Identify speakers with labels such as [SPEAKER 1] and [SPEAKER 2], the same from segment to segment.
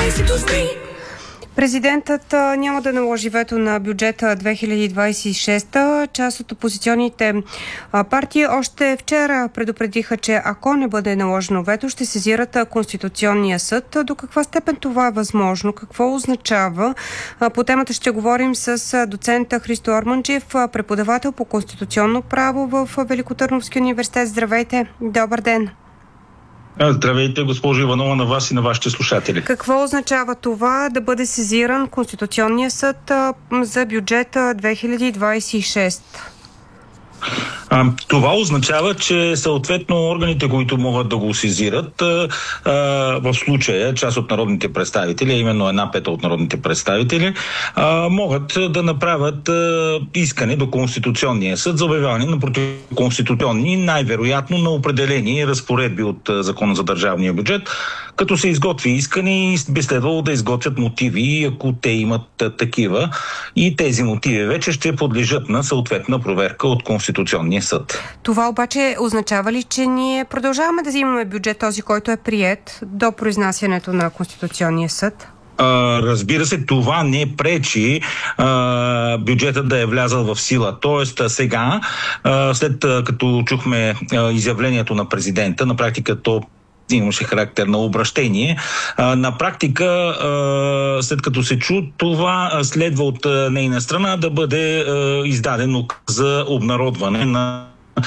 [SPEAKER 1] Президентът няма да наложи вето на бюджета 2026. Част от опозиционните партии още вчера предупредиха, че ако не бъде наложено вето, ще сезират Конституционния съд. До каква степен това е възможно? Какво означава? По темата ще говорим с доцента Христо Орманджиев, преподавател по конституционно право в Великотърновския университет. Здравейте! Добър ден!
[SPEAKER 2] Здравейте, госпожо Иванова, на вас и на вашите слушатели.
[SPEAKER 1] Какво означава това да бъде сезиран Конституционния съд за бюджета 2026?
[SPEAKER 2] Това означава, че съответно органите, които могат да го сезират, в случая част от народните представители, именно 1/5 от народните представители, могат да направят искане до Конституционния съд за обявяване на противоконституционни, най-вероятно на определени разпоредби от Закона за държавния бюджет, като се изготви искане и би следвало да изготвят мотиви, ако те имат такива, и тези мотиви вече ще подлежат на съответна проверка от Конституционния съд.
[SPEAKER 1] Това обаче означава ли, че ние продължаваме да взимаме бюджет, този, който е приет до произнасянето на Конституционния съд?
[SPEAKER 2] Разбира се, това не пречи бюджетът да е влязъл в сила. Тоест сега, след като чухме изявлението на президента, на практика то имаше характер на обращение. На практика, след като се чу, това следва от нейна страна да бъде издадено за обнародване на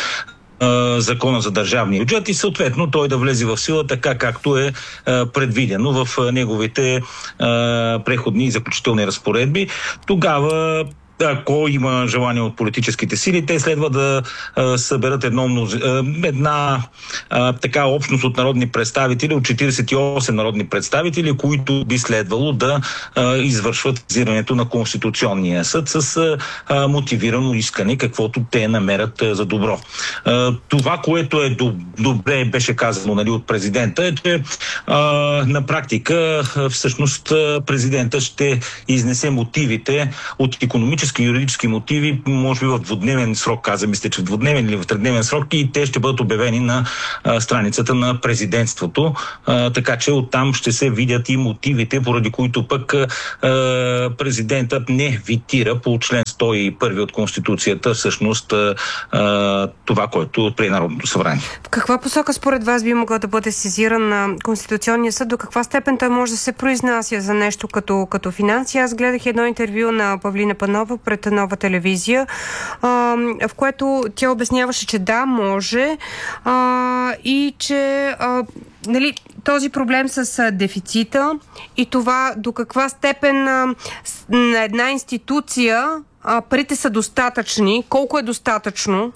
[SPEAKER 2] Закона за държавния бюджет и съответно той да влезе в сила така, както е предвидено в неговите преходни и заключителни разпоредби. Тогава, ако има желание от политическите сили, те следва да съберат една така общност от народни представители, от 48 народни представители, които би следвало да извършват визирането на Конституционния съд с мотивирано искане, каквото те намерят за добро. Това, което е добре беше казано от президента, е, че на практика всъщност президента ще изнесе мотивите от икономически и юридически мотиви, може би в двудневен срок, мисля, че в двудневен или в тридневен срок, и те ще бъдат обявени на страницата на президентството, така че оттам ще се видят и мотивите, поради които пък президентът не витира по член 101 от Конституцията всъщност това, което прие Народното събрание.
[SPEAKER 1] В каква посока според вас би могъл да бъде сезиран на Конституционния съд? До каква степен той може да се произнася за нещо като финанси? Аз гледах едно интервю на Павлина Панова пред Нова телевизия, в което тя обясняваше, че да, може и че този проблем с дефицита и това до каква степен на една институция парите са достатъчни, колко е достатъчно?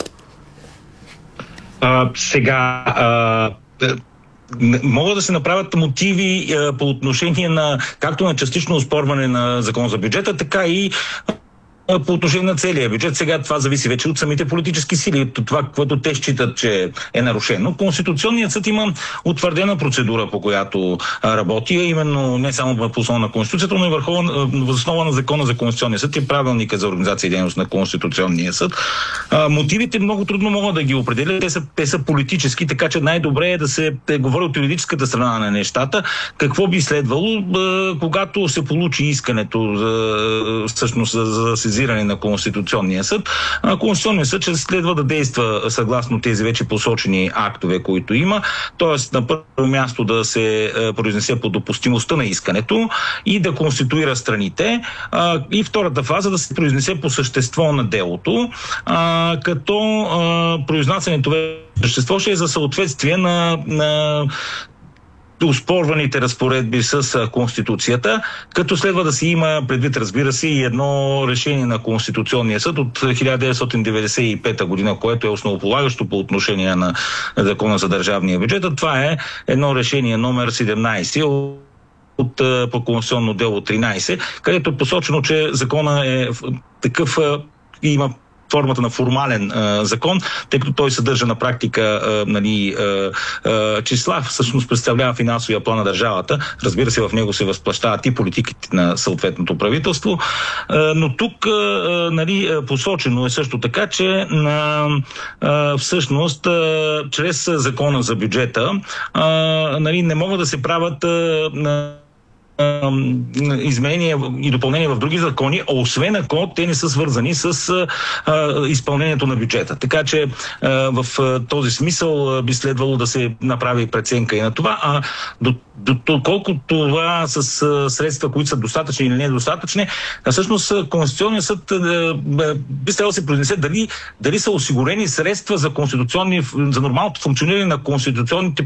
[SPEAKER 2] Сега могат да се направят мотиви по отношение на както на частично оспорване на Закон за бюджета, така и по отношение на целия бюджет. Сега това зависи вече от самите политически сили, от това, което те считат, че е нарушено. Конституционният съд има утвърдена процедура, по която работи, именно не само по основа на Конституцията, но и въз основа на Закона за Конституционния съд и правилника за организация и дейност на Конституционния съд. Мотивите много трудно могат да ги определят. Те са политически, така че най-добре е да се говори от юридическата страна на нещата. Какво би следвало, когато се получи искането всъщност за сезиране на Конституционния съд. Конституционният съд ще следва да действа съгласно тези вече посочени актове, които има, т.е. на първо място да се произнесе по допустимостта на искането и да конституира страните, и втората фаза да се произнесе по същество на делото, като произнасянето същество ще е за съответствие на оспорваните разпоредби с Конституцията, като следва да се има предвид, разбира се, и едно решение на Конституционния съд от 1995 година, което е основополагащо по отношение на Закона за държавния бюджет. Това е едно решение номер 17 по конституционно дело 13, където е посочено, че закона е такъв, има формата на формален закон, тъй като той съдържа на практика числа, всъщност представлява финансовия план на държавата. Разбира се, в него се възплащават и политиките на съответното правителство. Но тук посочено е също така, че всъщност чрез закона за бюджета не могат да се правят изменения и допълнения в други закони, освен ако те не са свързани с изпълнението на бюджета. Така че в този смисъл би следвало да се направи преценка и на това. А доколко това с средства, които са достатъчни или недостатъчни, всъщност Конституционният съд би следвало да се произнесе дали са осигурени средства за нормалното функциониране на конституционните.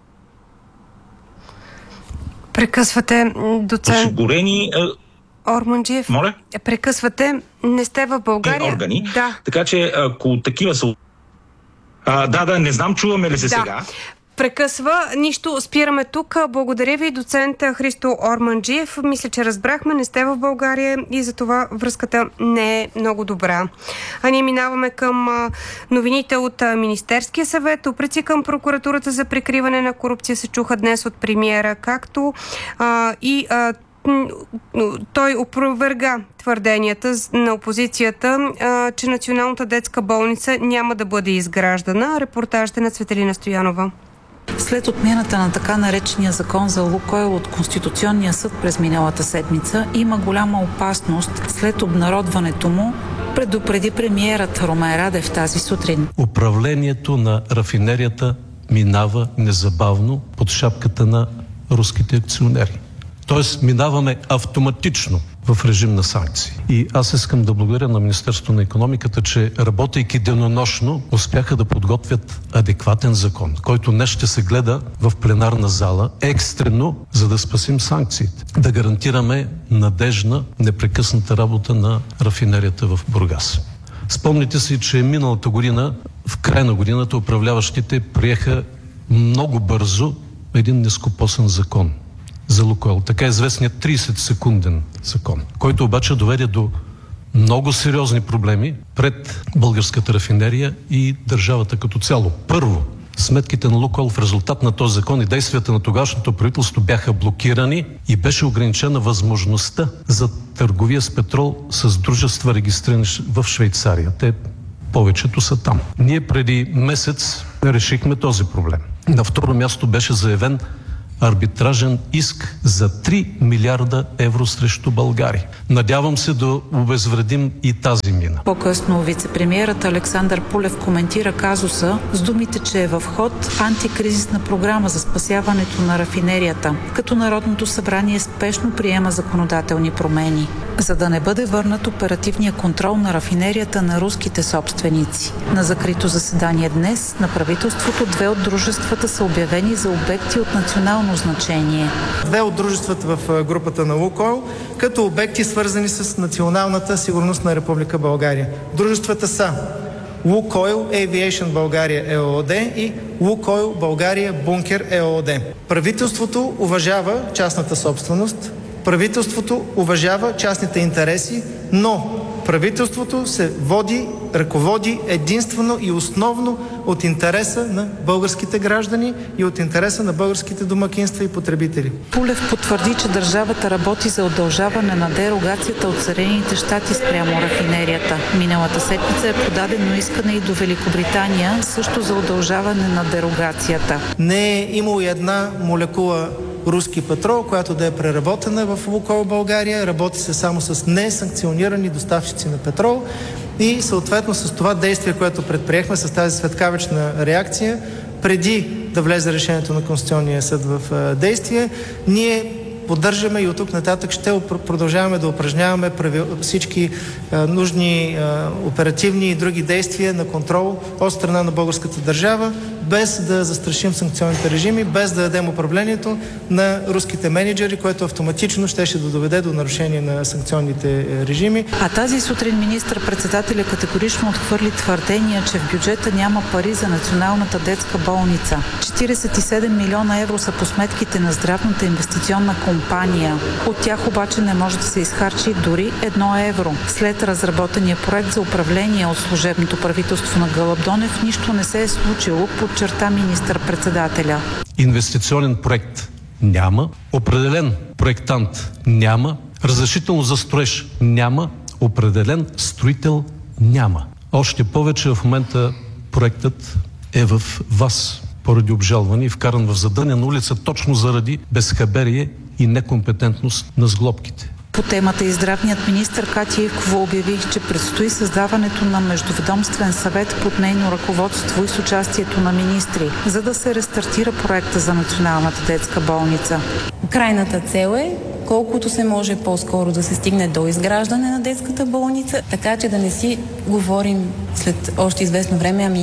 [SPEAKER 1] Прекъсвате, доцент
[SPEAKER 2] Осигурени
[SPEAKER 1] Орманджиев.
[SPEAKER 2] Моля?
[SPEAKER 1] Прекъсвате. Не сте в България.
[SPEAKER 2] Органи.
[SPEAKER 1] Да.
[SPEAKER 2] Така че ако такива са... не знам, чуваме ли се сега?
[SPEAKER 1] Прекъсва. Нищо, спираме тук. Благодаря ви, доцент Христо Орманджиев. Мисля, че разбрахме, не сте в България и затова връзката не е много добра. А ние минаваме към новините от Министерския съвет. Упреци към прокуратурата за прикриване на корупция се чуха днес от премиера, както той опроверга твърденията на опозицията, че Националната детска болница няма да бъде изграждана. Репортажът е на Цветелина Стоянова.
[SPEAKER 3] След отмяната на така наречения закон за Лукойл от Конституционния съд през миналата седмица, има голяма опасност след обнародването му, предупреди премиерът Румен Радев тази сутрин.
[SPEAKER 4] Управлението на рафинерията минава незабавно под шапката на руските акционери. Тоест минаваме автоматично в режим на санкции. И аз искам да благодаря на Министерството на икономиката, че работейки денонощно успяха да подготвят адекватен закон, който днес ще се гледа в пленарна зала екстрено, за да спасим санкциите. Да гарантираме надежна, непрекъсната работа на рафинерията в Бургас. Спомните си, че миналата година, в края на годината, управляващите приеха много бързо един нескопосан закон за Лукойл, така известният 30-секунден закон, който обаче доведе до много сериозни проблеми пред българската рафинерия и държавата като цяло. Първо, сметките на Лукойл в резултат на този закон и действията на тогавашното правителство бяха блокирани и беше ограничена възможността за търговия с петрол с дружества, регистрирани в Швейцария. Те повечето са там. Ние преди месец решихме този проблем. На второ място беше заявен арбитражен иск за 3 милиарда евро срещу България. Надявам се да обезвредим и тази мина.
[SPEAKER 3] По-късно вицепремиерът Александър Пулев коментира казуса с думите, че е в ход антикризисна програма за спасяването на рафинерията, като Народното събрание спешно приема законодателни промени, за да не бъде върнат оперативния контрол на рафинерията на руските собственици. На закрито заседание днес на правителството 2 от дружествата са обявени за обекти от национално значение.
[SPEAKER 5] 2 от дружествата в групата на Лукойл като обекти, свързани с националната сигурност на Република България. Дружествата са Лукойл Aviation България ЕООД и Лукойл България Бункер ЕООД. Правителството уважава частната собственост, правителството уважава частните интереси, но правителството се ръководи единствено и основно от интереса на българските граждани и от интереса на българските домакинства и потребители.
[SPEAKER 3] Пулев потвърди, че държавата работи за удължаване на дерогацията от Съединените щати спрямо рафинерията. Миналата седмица е подадено искане и до Великобритания също за удължаване на дерогацията.
[SPEAKER 5] Не е имало и една молекула руски петрол, която да е преработена в Лукойл България. Работи се само с несанкционирани доставчици на петрол и съответно с това действие, което предприехме, с тази светкавична реакция, преди да влезе решението на Конституционния съд в действие, ние поддържаме и от тук нататък ще продължаваме да упражняваме всички нужни оперативни и други действия на контрол от страна на българската държава, без да застрашим санкционните режими, без да дадем управлението на руските мениджъри, което автоматично щеше да доведе до нарушение на санкционните режими.
[SPEAKER 3] А тази сутрин министър-председателя категорично отхвърли твърдения, че в бюджета няма пари за Националната детска болница. 47 милиона евро са по сметките на здравната инвестиционна компания. От тях обаче не може да се изхарчи дори 1 евро. След разработения проект за управление от служебното правителство на Гълъб Донев, нищо не се е случило, подчерта министър-председателя.
[SPEAKER 4] Инвестиционен проект няма, определен проектант няма, разрешително за строеж няма, определен строител няма. Още повече в момента проектът е в ВАС поради обжалване и вкаран в задънена улица точно заради безхаберие и некомпетентност на сглобките.
[SPEAKER 3] По темата и здравният министър Катя Ивкова обяви, че предстои създаването на междуведомствен съвет под нейно ръководство и с участието на министри, за да се рестартира проекта за Националната детска болница.
[SPEAKER 6] Крайната цел е колкото се може по-скоро да се стигне до изграждане на детската болница, така че да не си говорим след още известно време, ами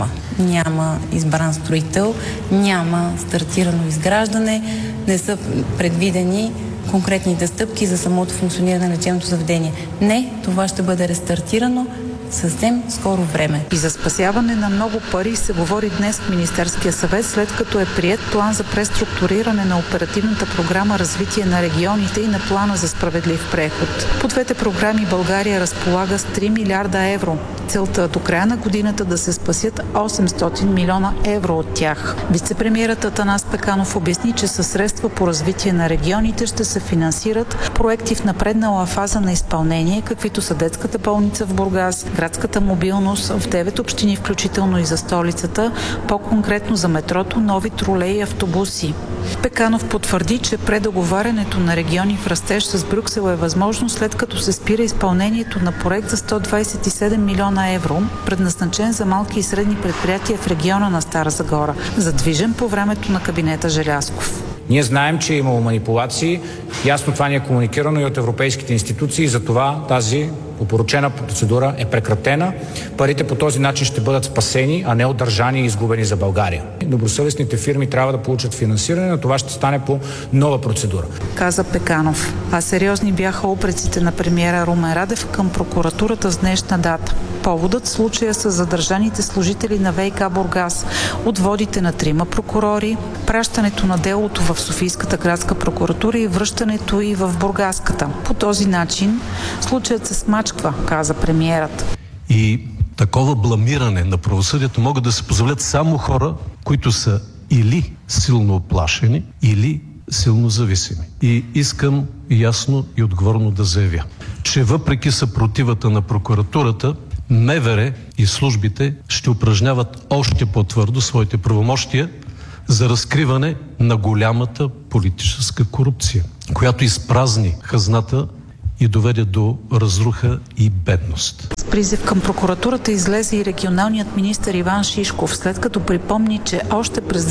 [SPEAKER 6] няма избран строител, няма стартирано изграждане, не са предвидени конкретните стъпки за самото функциониране на лечебното заведение. Не, това ще бъде рестартирано съвсем скоро време.
[SPEAKER 3] И за спасяване на много пари се говори днес в Министерския съвет, след като е приет план за преструктуриране на оперативната програма Развитие на регионите и на плана за справедлив преход. По двете програми България разполага с 3 милиарда евро. Целта до края на годината да се спасят 800 милиона евро от тях. Вицепремиерът Атанас Пеканов обясни, че със средства по развитие на регионите ще се финансират проекти в напреднала фаза на изпълнение, каквито са детската болница в Бургас, градската мобилност в 9 общини, включително и за столицата, по-конкретно за метрото, нови тролеи и автобуси. Пеканов потвърди, че предоговарянето на региони в растеж с Брюксел е възможно, след като се спира изпълнението на проект за 127 милиона евро, предназначен за малки и средни предприятия в региона на Стара Загора, задвижен по времето на кабинета Желязков.
[SPEAKER 7] Ние знаем, че е имало манипулации. Ясно това ни е комуникирано и от европейските институции. Затова тази опорочена процедура е прекратена. Парите по този начин ще бъдат спасени, а не удържани и изгубени за България. Добросъвестните фирми трябва да получат финансиране, но това ще стане по нова процедура.
[SPEAKER 3] Каза Пеканов. А сериозни бяха упреците на премиера Румен Радев към прокуратурата с днешна дата. Поводът случая са задържаните служители на ВиК Бургас, отводите на 3 прокурори, пращането на делото в Софийската градска прокуратура и връщането и в Бургаската. По този начин случаят се смачква, каза премиерът.
[SPEAKER 4] И такова бламиране на правосъдието могат да се позволят само хора, които са или силно оплашени, или силно зависими. И искам ясно и отговорно да заявя, че въпреки съпротивата на прокуратурата, МВР и службите ще упражняват още по-твърдо своите правомощия за разкриване на голямата политическа корупция, която изпразни хазната и доведе до разруха и бедност.
[SPEAKER 3] С призив към прокуратурата излезе и регионалният министър Иван Шишков, след като припомни, че още през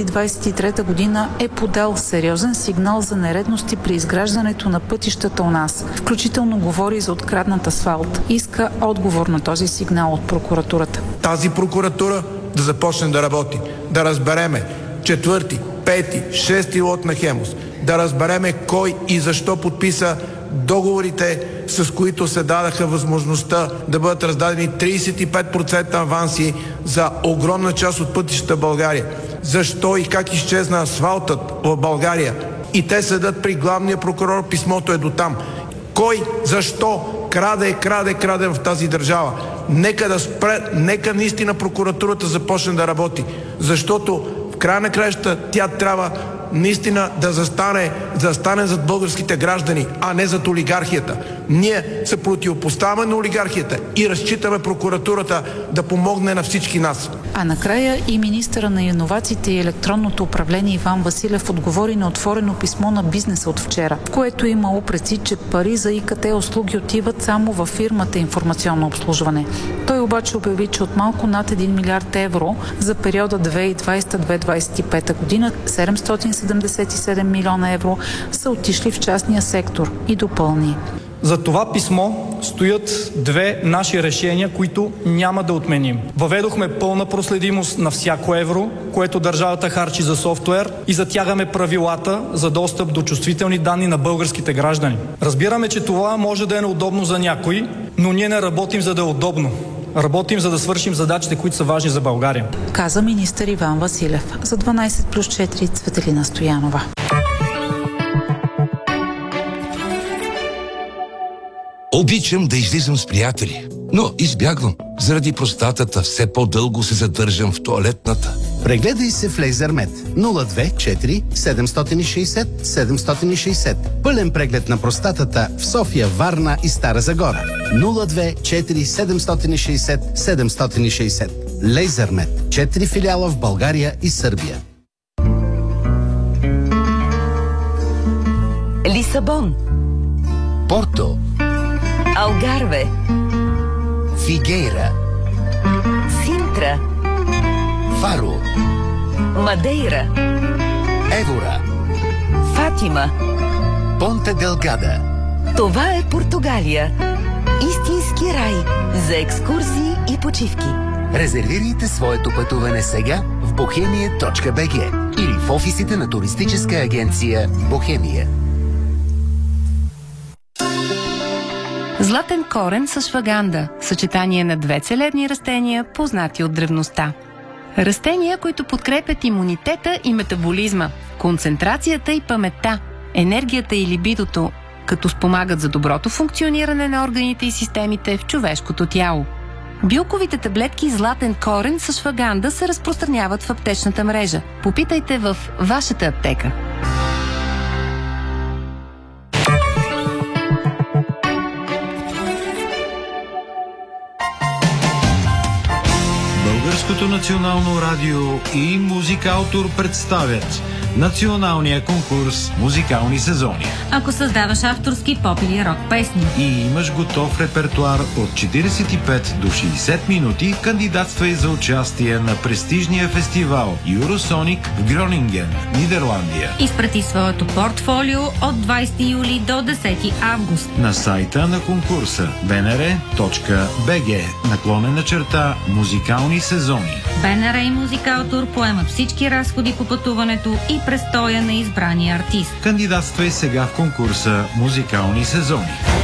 [SPEAKER 3] 2023 година е подал сериозен сигнал за нередности при изграждането на пътищата у нас. Включително говори за откраднат асфалт. Иска отговор на този сигнал от прокуратурата.
[SPEAKER 8] Тази прокуратура да започне да работи, да разбереме 4, 5, 6 лот на Хемус, да разбереме кой и защо подписа договорите, с които се дадаха възможността да бъдат раздадени 35% аванси за огромна част от пътищата в България. Защо и как изчезна асфалтът в България? И те седат при главния прокурор, писмото е до там. Кой, защо краде в тази държава? Нека да спре, нека наистина прокуратурата започне да работи, защото в края на краищата тя трябва наистина да застане зад българските граждани, а не зад олигархията. Ние се противопоставяме на олигархията и разчитаме прокуратурата да помогне на всички нас.
[SPEAKER 3] А накрая и министъра на иновациите и електронното управление Иван Василев отговори на отворено писмо на бизнеса от вчера, в което има упреци, че пари за ИКТ услуги отиват само във фирмата информационно обслужване. Той обаче обяви, че от малко над 1 милиард евро за периода 2020-2025 година 777 милиона евро са отишли в частния сектор и допълни.
[SPEAKER 9] За това писмо стоят две наши решения, които няма да отменим. Въведохме пълна проследимост на всяко евро, което държавата харчи за софтуер, и затягаме правилата за достъп до чувствителни данни на българските граждани. Разбираме, че това може да е неудобно за някой, но ние не работим за да е удобно. Работим, за да свършим задачите, които са важни за България.
[SPEAKER 3] Каза министър Иван Василев. За 12+4 Цветелина Стоянова.
[SPEAKER 10] Обичам да излизам с приятели, но избягвам. Заради простатата все по-дълго се задържам в тоалетната.
[SPEAKER 11] Прегледай се в Лейзермед 02 4 760 760. Пълен преглед на простатата в София, Варна и Стара Загора. 02 4 760 760. Лейзермед. 4 филиала в България и Сърбия.
[SPEAKER 12] Лисабон,
[SPEAKER 11] Порто,
[SPEAKER 12] Алгарве,
[SPEAKER 11] Фигейра,
[SPEAKER 12] Синтра,
[SPEAKER 11] Фаро,
[SPEAKER 12] Мадейра,
[SPEAKER 11] Евора,
[SPEAKER 12] Фатима.
[SPEAKER 11] Понте Делгада.
[SPEAKER 12] Това е Португалия. Истински рай за екскурзии и почивки.
[SPEAKER 11] Резервирайте своето пътуване сега в bohemia.bg или в офисите на туристическа агенция Бохемия.
[SPEAKER 13] Златен корен с шваганда – съчетание на две целебни растения, познати от древността. Растения, които подкрепят имунитета и метаболизма, концентрацията и паметта, енергията и либидото, като спомагат за доброто функциониране на органите и системите в човешкото тяло. Билковите таблетки Златен корен с шваганда се разпространяват в аптечната мрежа. Попитайте в вашата аптека.
[SPEAKER 14] Българското национално радио и Музикаутор представят националния конкурс Музикални сезони.
[SPEAKER 15] Ако създаваш авторски поп или рок песни
[SPEAKER 14] и имаш готов репертуар от 45 до 60 минути, кандидатствай за участие на престижния фестивал Юросоник в Гронинген, Нидерландия.
[SPEAKER 15] Изпрати своето портфолио от 20 юли до 10 август
[SPEAKER 14] на сайта на конкурса bnr.bg/музикални сезони.
[SPEAKER 15] БНР и Музикаутор поемат всички разходи по пътуването и престоя на избрания артист.
[SPEAKER 14] Кандидатствай сега в конкурса Музикални сезони.